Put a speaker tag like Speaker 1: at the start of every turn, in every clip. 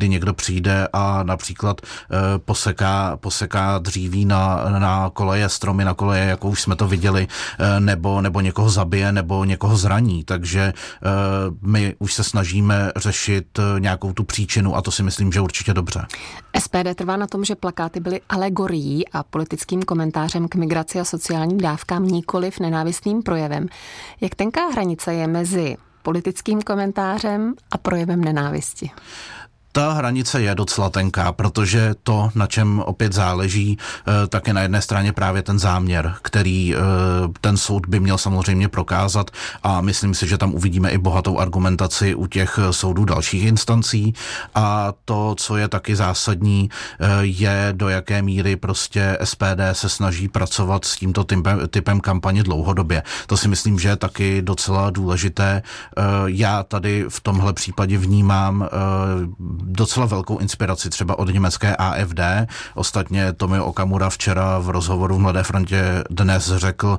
Speaker 1: kdy někdo přijde a například poseká dříví na koleje, stromy na koleje, jako už jsme to viděli, nebo někoho zabije, nebo někoho zraní. Takže my už se snažíme řešit nějakou tu příčinu a to si myslím, že určitě dobře.
Speaker 2: SPD trvá na tom, že plakáty byly alegorií a politickým komentářem k migraci a sociálním dávkám, nikoliv nenávistným projevem. Jak tenká hranice je mezi politickým komentářem a projevem nenávisti?
Speaker 1: Ta hranice je docela tenká, protože to, na čem opět záleží, tak je na jedné straně právě ten záměr, který ten soud by měl samozřejmě prokázat a myslím si, že tam uvidíme i bohatou argumentaci u těch soudů dalších instancí a to, co je taky zásadní, je do jaké míry prostě SPD se snaží pracovat s tímto typem kampaně dlouhodobě. To si myslím, že je taky docela důležité. Já tady v tomhle případě vnímám docela velkou inspiraci třeba od německé AfD. Ostatně Tomio Okamura včera v rozhovoru v Mladé frontě dnes řekl,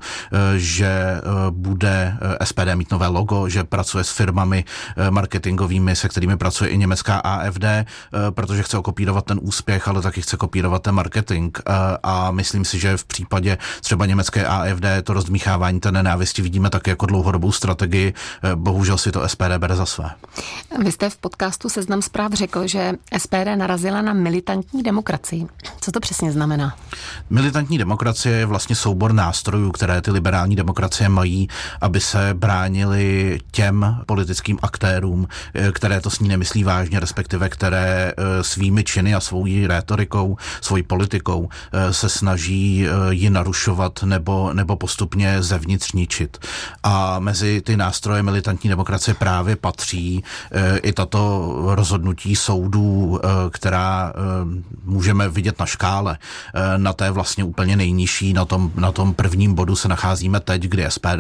Speaker 1: že bude SPD mít nové logo, že pracuje s firmami marketingovými, se kterými pracuje i německá AfD, protože chce okopírovat ten úspěch, ale taky chce kopírovat ten marketing. A myslím si, že v případě třeba německé AfD to rozdmíchávání té nenávisti vidíme taky jako dlouhodobou strategii. Bohužel si to SPD bere za své.
Speaker 2: Vy jste v podcastu Seznam zpráv řekl, že SPD narazila na militantní demokracii. Co to přesně znamená?
Speaker 1: Militantní demokracie je vlastně soubor nástrojů, které ty liberální demokracie mají, aby se bránili těm politickým aktérům, které to s ní nemyslí vážně, respektive které svými činy a svou rétorikou, svojí politikou se snaží ji narušovat nebo postupně zevnitř ničit. A mezi ty nástroje militantní demokracie právě patří i tato rozhodnutí soudů, která můžeme vidět na škále. Na té vlastně úplně nejnižší, na tom prvním bodu se nacházíme teď, kdy SPD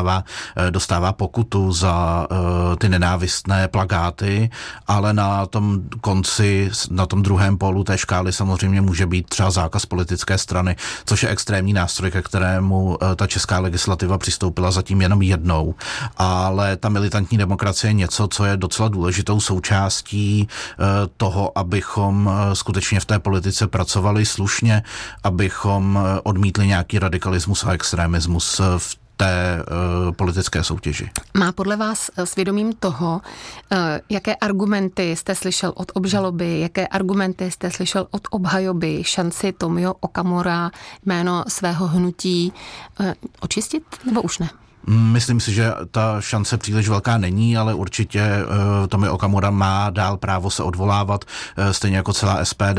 Speaker 1: dostává pokutu za ty nenávistné plakáty, ale na tom konci, na tom druhém pólu té škály samozřejmě může být třeba zákaz politické strany, což je extrémní nástroj, ke kterému ta česká legislativa přistoupila zatím jenom jednou. Ale ta militantní demokracie je něco, co je docela důležitou součástí toho, abychom skutečně v té politice pracovali slušně, abychom odmítli nějaký radikalismus a extremismus v té politické soutěži.
Speaker 2: Má podle vás svědomím toho, jaké argumenty jste slyšel od obžaloby, jaké argumenty jste slyšel od obhajoby, šanci Tomio Okamura jméno svého hnutí očistit, nebo už ne?
Speaker 1: Myslím si, že ta šance příliš velká není, ale určitě Tomio Okamura má dál právo se odvolávat, stejně jako celá SPD.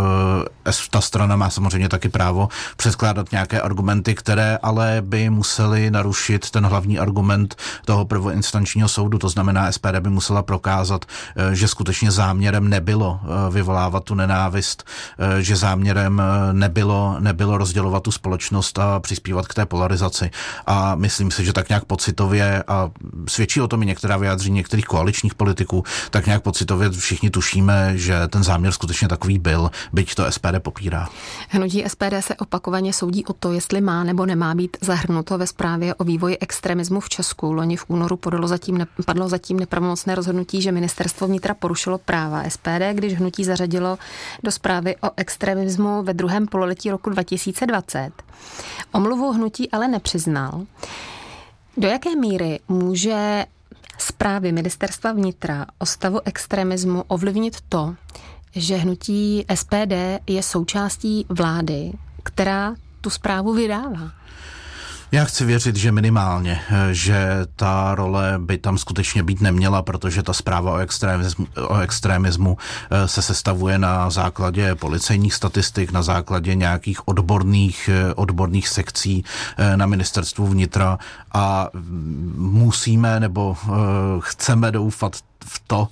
Speaker 1: Ta strana má samozřejmě taky právo předkládat nějaké argumenty, které ale by musely narušit ten hlavní argument toho prvoinstančního soudu. To znamená, SPD by musela prokázat, že skutečně záměrem nebylo vyvolávat tu nenávist, že záměrem nebylo rozdělovat tu společnost a přispívat k té polarizaci. A myslím si, že tak nějak pocitově, a svědčí o tom i některá vyjádření některých koaličních politiků, tak nějak pocitově všichni tušíme, že ten záměr skutečně takový byl, byť to SPD popírá.
Speaker 2: Hnutí SPD se opakovaně soudí o to, jestli má nebo nemá být zahrnuto ve zprávě o vývoji extremismu v Česku. Loni v únoru padlo zatím nepravomocné rozhodnutí, že ministerstvo vnitra porušilo práva SPD, když hnutí zařadilo do zprávy o extremismu ve druhém pololetí roku 2020. Omluvu hnutí ale nepřiznal. Do jaké míry může zprávy ministerstva vnitra o stavu extremismu ovlivnit to, že hnutí SPD je součástí vlády, která tu zprávu vydává?
Speaker 1: Já chci věřit, že minimálně, že ta role by tam skutečně být neměla, protože ta zpráva o extremismu se sestavuje na základě policejních statistik, na základě nějakých odborných sekcí na ministerstvu vnitra a musíme nebo chceme doufat v to,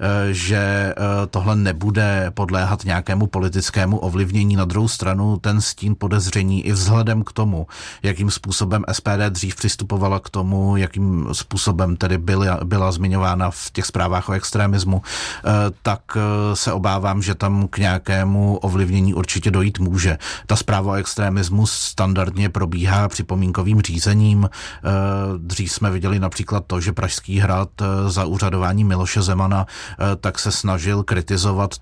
Speaker 1: že tohle nebude podléhat nějakému politickému ovlivnění. Na druhou stranu ten stín podezření i vzhledem k tomu, jakým způsobem SPD dřív přistupovala k tomu, jakým způsobem tedy byla zmiňována v těch zprávách o extremismu, tak se obávám, že tam k nějakému ovlivnění určitě dojít může. Ta zpráva o extremismu standardně probíhá připomínkovým řízením. Dřív jsme viděli například to, že Pražský hrad za úřadování Miloše Zemana tak se snažil kritizovat